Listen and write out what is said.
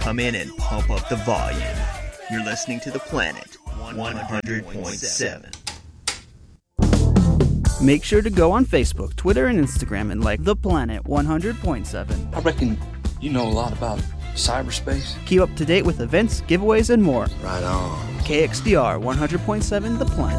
Come in and pump up the volume. You're listening to The Planet 100.7. Make sure to go on Facebook, Twitter, and Instagram and like The Planet 100.7. I reckon you know a lot about cyberspace. Keep up to date with events, giveaways, and more. Right on. KXDR 100.7 The Planet.